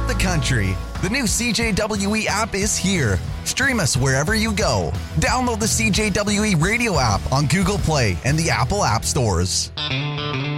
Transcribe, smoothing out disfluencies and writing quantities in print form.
the country. The new CJWE app is here. Stream us wherever you go. Download the CJWE radio app on Google Play and the Apple App Stores.